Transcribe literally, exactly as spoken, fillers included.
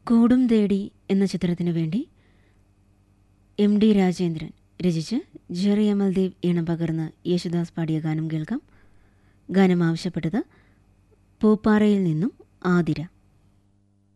കൂടും തേടി എന്ന ചിത്രത്തിനു വേണ്ടി എം ഡി രാജേന്ദ്രൻ രചിച്ച് ജെറി അമൽദേവ് ഈണം പകർന്ന് യേശുദാസ് പാടിയ ഗാനം കേൾക്കാം. ഗാനം ആവശ്യപ്പെട്ടത് പൂപ്പാറയിൽ നിന്നും ആതിര.